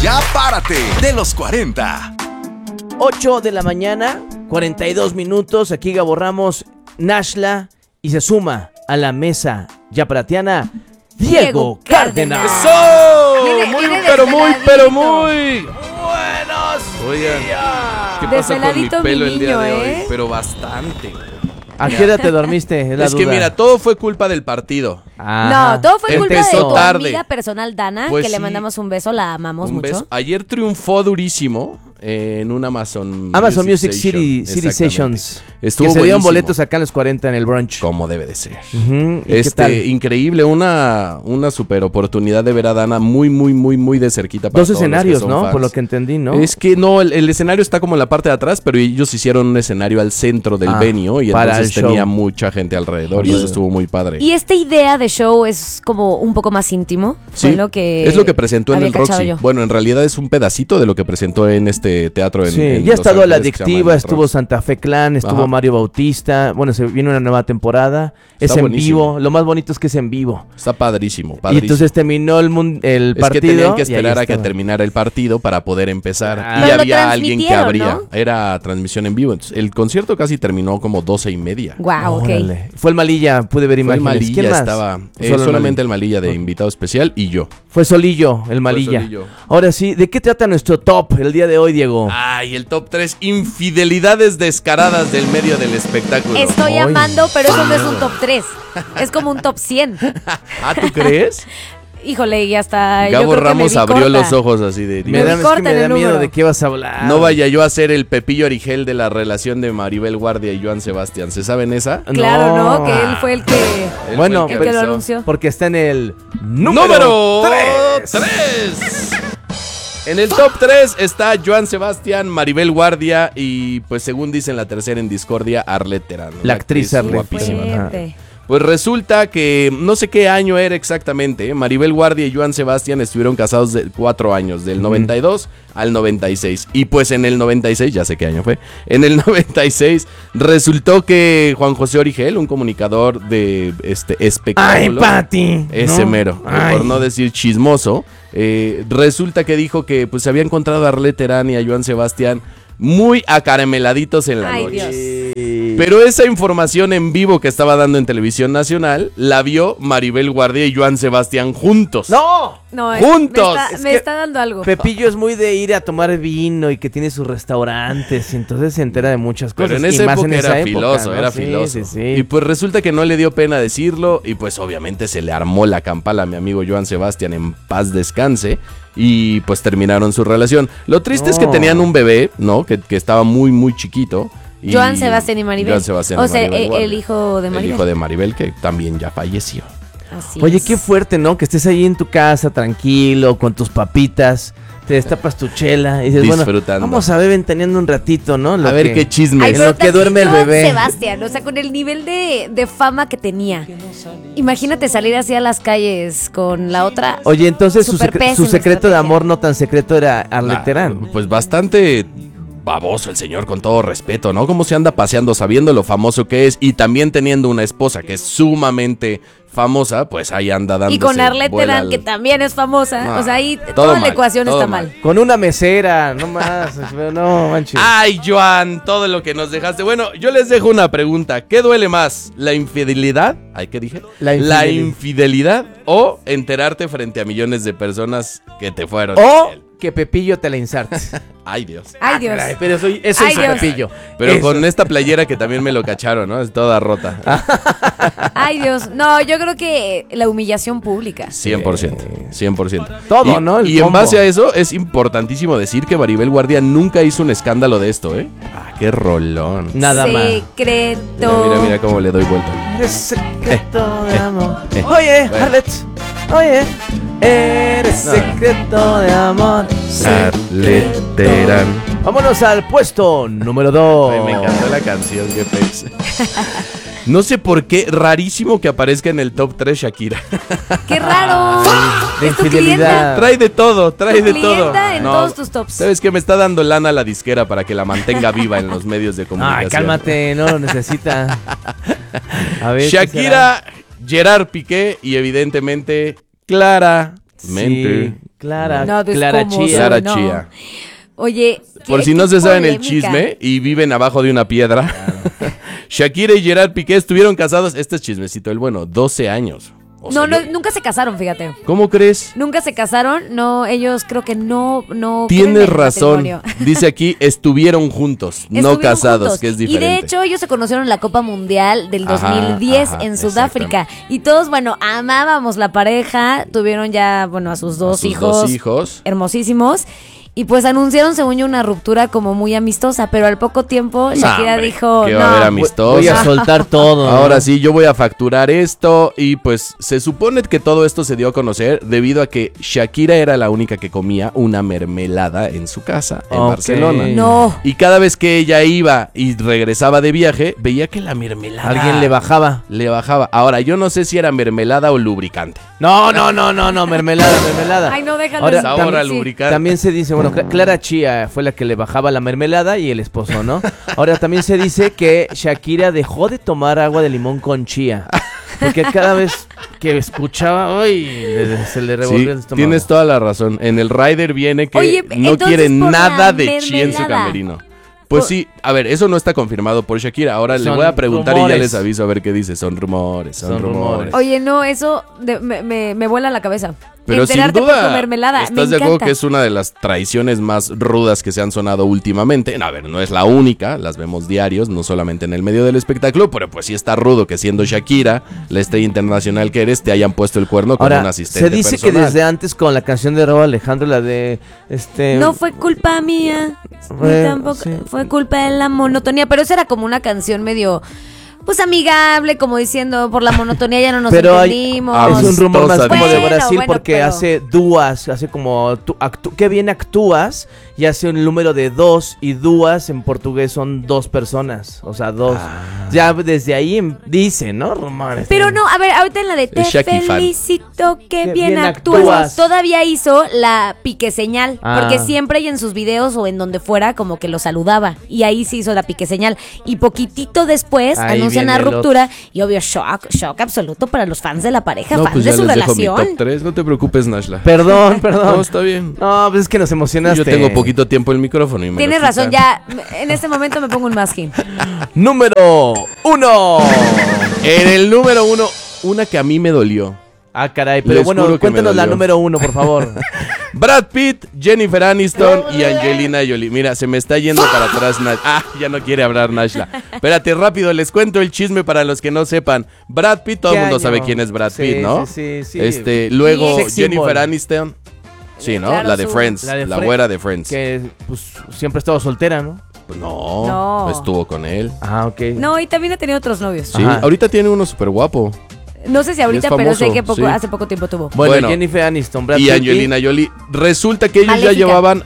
Ya párate de los 40. 8 de la mañana, 42 minutos. Aquí Gabo Ramos, Nashla, y se suma a la mesa yaparatiana Diego Cárdenas. ¡Eso! Muy Buenos Oigan, ¿qué pasa con mi Desveladito pelo mi el día de niño, hoy? ¿eh? Pero bastante. ¿A qué hora te dormiste? Es la Es que duda. mira, todo fue culpa del partido. Ajá. No, todo fue culpa de Empezó tu tarde. amiga personal Dana, Pues que le sí. mandamos un beso, la amamos Un mucho. beso. Ayer triunfó durísimo en un Amazon Music City Exactamente. Sessions. Estuvo que se dieron buenísimo. boletos acá en los 40 en el brunch. Como debe de ser. Ujú, ¿y qué tal? Increíble, una super oportunidad de ver a Dana muy de cerquita. Para Dos todos los que escenarios, son ¿no? fans. Por lo que entendí, ¿no? Es que no, el escenario está como en la parte de atrás, pero ellos hicieron un escenario al centro del venue y para entonces el show. tenía mucha gente alrededor y eso estuvo muy padre. Y esta idea de show es como un poco más íntimo. Sí, fue lo que es lo que presentó en había el cachado Roxy. yo. Bueno, en realidad es un pedacito de lo que presentó en este teatro en Sí, en ya ha Los estado La Ángeles, que se llama Adictiva, el estuvo Roxy. Santa Fe Clan, estuvo Ajá. Mario Bautista. Bueno, se viene una nueva temporada. Es Está en buenísimo. vivo. Lo más bonito es que es en vivo. Está padrísimo. Y entonces terminó el es partido. que tenían que y ahí esperar a que estaba. terminara el partido para poder empezar. Ah. Y Pero lo había alguien que transmitieron, abría. ¿no? Era transmisión en vivo. Entonces, el concierto casi terminó como 12:30. Guau, ok. Órale. Fue el Malilla, pude ver Fue el imágenes. Malilla, ¿Quién más? estaba. Solo Solamente el Malilla de invitado especial y yo. Fue Solillo, el Malilla. Solillo. Ahora sí, ¿de qué trata nuestro top el día de hoy, Diego? Ay, el top 3, infidelidades descaradas del medio del espectáculo. Estoy Ay. amando, pero eso no es un top 3. Es como un top 100. ¿Ah, tú crees? Híjole, y hasta yo Gabo creo que Ramos me vi abrió corta. los ojos así de... Me es que cortan me el da miedo número. de qué vas a hablar. No vaya yo a ser el Pepillo Origel de la relación de Maribel Guardia y Joan Sebastián. ¿Se saben esa? Claro, ¿no? Que él fue el que... Él Bueno, fue el que lo empezó. anunció. Porque está en el Número 3. 3. En el top 3 está Joan Sebastián, Maribel Guardia y pues según dicen la tercera en discordia, Arlette Terán. La actriz Arlette. guapísima. Fuerte. Pues resulta que no sé qué año era exactamente, ¿eh? Maribel Guardia y Joan Sebastián estuvieron casados de 4 años, del 92 al 96. Y pues en el 96, ya sé qué año fue, en el 96 resultó que Juan José Origel, un comunicador de espectáculo, ¡Ay, Pati! ese mero, Ay. por no decir chismoso, resulta que dijo que pues se había encontrado a Arlette Terán y a Joan Sebastián muy acarameladitos en la Ay, noche. Dios. Pero esa información en vivo que estaba dando en Televisión Nacional la vio Maribel Guardia y Joan Sebastián juntos. ¡No! No, ¡Juntos! me está dando algo. Pepillo es muy de ir a tomar vino y que tiene sus restaurantes y entonces se entera de muchas cosas. Pero en y esa más época era época, filoso, ¿no? era Sí, filoso. sí, sí. Y pues resulta que no le dio pena decirlo y pues obviamente se le armó la campala a mi amigo Joan Sebastián, en paz descanse. Y pues terminaron su relación. Lo triste es que No. tenían un bebé, ¿no? Que estaba muy chiquito. Y Joan Sebastián y Maribel. Joan Sebastián O y sea, Maribel Guardia. el hijo de Maribel. El hijo de Maribel, que también ya falleció. Así Oye, es. qué fuerte, ¿no? Que estés ahí en tu casa, tranquilo, con tus papitas, te destapas tu chela y dices, Disfrutando. bueno, vamos a ver ventaneando un ratito, ¿no? A ver qué chisme. Ay, en pero lo que duerme el también bebé. Joan Sebastián, o sea, con el nivel de fama que tenía. Imagínate salir así a las calles con la otra. Oye, entonces su, Súper pésima su secreto de estrategia. amor no tan secreto era Arlette Terán. Pues bastante baboso el señor, con todo respeto, ¿no? Cómo se anda paseando sabiendo lo famoso que es y también teniendo una esposa que es sumamente famosa, pues ahí anda dándose Y con Arlette vuela Terán, al- que también es famosa. No, o sea, ahí todo toda la mal, ecuación todo está mal. mal. Con una mesera, no más. No, manches. Ay, Joan, todo lo que nos dejaste. Bueno, yo les dejo una pregunta. ¿Qué duele más? ¿La infidelidad? Ay, ¿qué dije? La ¿La infidelidad. infidelidad o enterarte frente a millones de personas que te fueron? O que Pepillo te la insartes. Ay, Dios. Ay, Dios. Caray, pero eso Ay, hizo Dios. Pepillo. Pero Eso. con esta playera que también me lo cacharon, ¿no? Es toda rota. Ay, Dios. No, yo creo que la humillación pública. 100%, 100%. Todo, Y- ¿no? El Y en combo. base a eso es importantísimo decir que Maribel Guardia nunca hizo un escándalo de esto, ¿eh? Ah, qué rolón. Nada más. Secreto. Mira cómo le doy vuelta. Eres secreto de amor. eh. Oye, Bueno. Arlette. Oye, eres secreto de amor. Arlette Terán. Vámonos al puesto número 2. Ay, me encantó la canción, qué pex. No sé por qué, rarísimo que aparezca en el top 3 Shakira. ¡Qué raro! de Es tu infidelidad. Trae de todo, trae de todo. clienta en todos tus tops. ¿Sabes qué? Me está dando lana la disquera para que la mantenga viva en los medios de comunicación. Ay, cálmate, no lo necesita. A ver, ¿qué Shakira, Gerard Piqué y evidentemente, claramente, Sí, Clara, No, pues, Clara ¿cómo? Chía. Clara No. Chía. Oye, Por qué- si no qué se saben el polémica. chisme y viven abajo de una piedra. Shakira y Gerard Piqué estuvieron casados. Este es chismecito, el bueno, 12 años. O sea, No, yo- nunca se casaron, fíjate. ¿Cómo crees? Nunca se casaron, no, ellos creo que no creen en Tienes el razón. matrimonio. Dice aquí, estuvieron juntos, no Estuvieron casados, juntos. que es Y diferente. de hecho, ellos se conocieron en la Copa Mundial del Ajá, 2010 ajá, en Sudáfrica. Y todos, bueno, amábamos la pareja. Tuvieron ya, bueno, a sus dos sus hijos. dos hijos. Hermosísimos. Y pues anunciaron, según yo, una ruptura como muy amistosa. Pero al poco tiempo, Shakira hombre, dijo: ¿qué va a haber no, amistosa? Voy a soltar todo. ¿no? Ahora sí, yo voy a facturar esto y pues se supone que todo esto se dio a conocer debido a que Shakira era la única que comía una mermelada en su casa en Ok. Barcelona. no. Y cada vez que ella iba y regresaba de viaje, veía que la mermelada Alguien le bajaba. le bajaba. Ahora, yo no sé si era mermelada o lubricante. No, mermelada. Ay, no, déjalo. Ahora, así. Sabor a Sí. lubricante. También se dice, bueno, Clara Chía fue la que le bajaba la mermelada y el esposo, ¿no? Ahora también se dice que Shakira dejó de tomar agua de limón con chía. Porque cada vez que escuchaba, ¡ay! Se le revolvió Sí, el estómago. tienes toda la razón. En el rider viene que Oye, no entonces quiere por nada la de chía en su mermelada. camerino. Pues sí, a ver, eso no está confirmado por Shakira. Ahora le Son voy a preguntar y rumores. ya les aviso a ver qué dice. Son rumores, son Son rumores. rumores. Oye, no, eso me vuela la cabeza. Pero sin Enterarte por duda, tu mermelada. me ¿estás de acuerdo encanta. que es una de las traiciones más rudas que se han sonado últimamente? A ver, no es la única, las vemos diarios, no solamente en el medio del espectáculo, pero pues sí está rudo que siendo Shakira, la estrella internacional que eres, te hayan puesto el cuerno con un Ahora, asistente se dice personal. que desde antes con la canción de Raúl Alejandro, la de No fue culpa mía, Fue- ni tampoco sí. fue culpa de la monotonía, pero esa era como una canción medio, pues amigable, como diciendo, por la monotonía ya no nos pero entendimos. es un rumor más como de Bueno, Brasil bueno, porque pero- hace dúas, hace como qué bien actúas y hace un número de dos y dúas en portugués son dos personas, o sea, dos. Ya desde ahí dice, ¿no? Rumores. Pero no, a ver, ahorita en la de te Es Shaki fan. felicito que Qué bien bien actúas. actúas. Todavía hizo la pique señal, Ah. porque siempre y en sus videos o en donde fuera como que lo saludaba y ahí sí hizo la pique señal y poquitito después Ahí anuncian la viene el ruptura y obvio shock absoluto para los fans de la pareja, No, fans pues de ya su les dejo mi relación. top 3, no te preocupes, Nashla. Perdón. No, está bien. No, pues es que nos emocionaste. Yo tengo poquito tiempo el micrófono y me Tienes lo razón, quitan. ya en este momento me pongo un masking. Número 1. En el número 1, una que a mí me dolió. Ah, caray, pero Les bueno, juro que me cuéntanos la dolió. número 1, por favor. Brad Pitt, Jennifer Aniston y Angelina Jolie. Mira, se me está yendo para atrás. Ya no quiere hablar Nashla. Espérate, rápido, les cuento el chisme para los que no sepan. Brad Pitt, todo el ¿Qué mundo año? sabe quién es Brad Sí, Pitt, ¿no? sí. Luego Sex Jennifer symbol. Aniston. Sí, ¿no? Claro, la de su- Friends, La de la Fre- güera de Friends. Que pues siempre ha estado soltera, ¿no? Pues no, No. estuvo con él. Ah, ok. No, y también ha tenido otros novios. Sí, Ajá. ahorita tiene uno súper guapo. No sé si ahorita, es pero sé famoso, que poco, sí. hace poco tiempo tuvo. Bueno, Jennifer Aniston, Brad Y Pitt Angelina Jolie. Resulta que ellos Maléfica. ya llevaban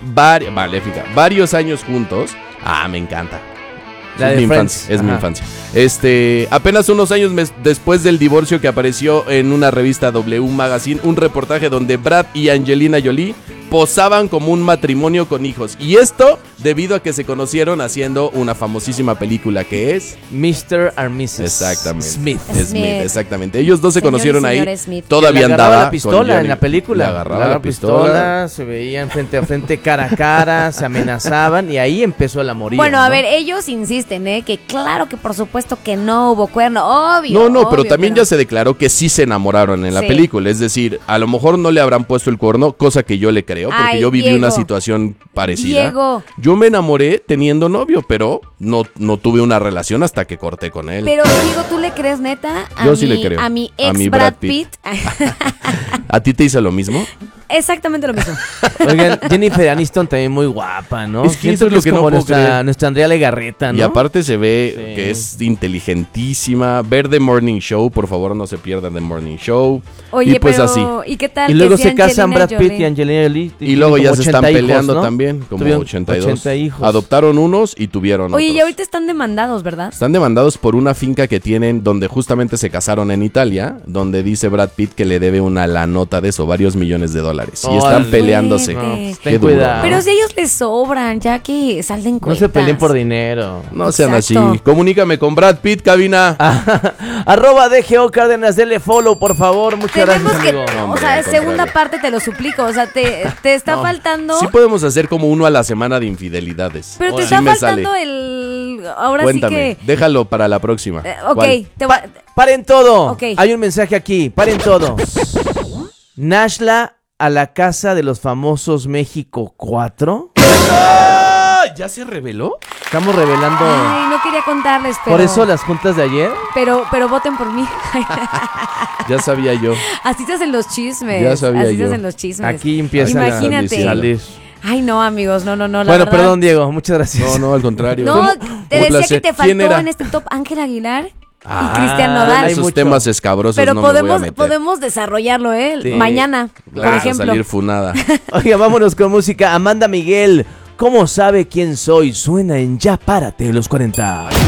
varios años juntos. Ah, me encanta. La es de mi Friends. infancia, es mi Ajá. infancia. Apenas unos años después del divorcio que apareció en una revista W Magazine, un reportaje donde Brad y Angelina Jolie posaban como un matrimonio con hijos. Y esto debido a que se conocieron haciendo una famosísima película que es... Mr. and Mrs. Exactamente. Smith. Smith. Exactamente. Ellos dos se Señor y conocieron ahí. señora Smith. Todavía Le agarraba andaba la pistola con en Johnny. la película. Le agarraba la pistola. Se veían frente a frente, cara a cara, se amenazaban y ahí empezó el amorío. Bueno, a ¿no? ver, ellos insisten, que claro que por supuesto que no hubo cuerno, obvio. No, pero obvio, también ya se declaró que sí se enamoraron en la Sí. película. Es decir, a lo mejor no le habrán puesto el cuerno, cosa que yo le creo, porque Ay, yo viví Diego. una situación parecida. Diego. Yo me enamoré teniendo novio, pero no tuve una relación hasta que corté con él. Pero Diego, ¿tú le crees neta? Yo sí le creo. A mi A ex mi Brad Brad Pitt. Pitt. ¿A ti te hizo lo mismo? Exactamente lo mismo. Oigan, Jennifer Aniston también muy guapa, ¿no? Es que Siento eso es lo que no como puedo creer. nuestra Andrea Legarreta, ¿no? Y aparte se ve Sí. que es inteligentísima. Ver The Morning Show, por favor, no se pierdan The Morning Show. Oye, y pues pero así. ¿y qué tal? Y luego que se sí, casan Angelina Brad Pitt Jolie? y Angelina Jolie. Y luego tienen ya como se están 80 hijos, peleando ¿no? también, como Tuvieron 82. 80 hijos. Adoptaron unos y tuvieron Oye, y otros. ahorita están demandados, ¿verdad? Están demandados por una finca que tienen donde justamente se casaron en Italia, donde dice Brad Pitt que le debe una la nota de eso, varios millones de $. dólares. Y Oh, están no peleándose. No, pues, ten Qué duro. cuidado. Pero si a ellos les sobran, ya que salen No cuentas. se peleen por dinero. No sean Exacto. así. Comunícame con Brad Pitt, cabina. Arroba DGO Cárdenas, denle follow, por favor. Muchas Tenemos gracias, que, amigo. No, o hombre, sea, al segunda contrario. parte te lo suplico, o sea, te está No. faltando, Sí podemos hacer como uno a la semana de infidelidades. pero te Sí está me faltando sale. ahora Cuéntame, sí que, déjalo para la próxima. ok, ¿Cuál? Paren todo. Ok. Hay un mensaje aquí. Paren todo. Nashla a la casa de los famosos México 4. ¡Ah! ¿Ya se reveló? Estamos revelando. ay, no quería contarles, pero, Por eso las juntas de ayer. pero voten por mí. Ya sabía yo. Así se hacen los chismes. Ya sabía Así se yo. hacen los chismes. Aquí empiezan Imagínate. a salir. Ay, no, amigos, no, la Bueno, verdad. perdón, Diego. Muchas gracias. No, al contrario. No, ¿Cómo? te Un decía placer. que te ¿Quién faltó era? en este top Ángel Aguilar Ah, y Cristian hay Nodal. Esos mucho. temas escabrosos Pero no me voy a meter. podemos desarrollarlo, Sí. mañana, por Vas a ejemplo. salir funada. Oiga, vámonos con música. Amanda Miguel. ¿Cómo sabe quién soy? Suena en Ya Párate los 40.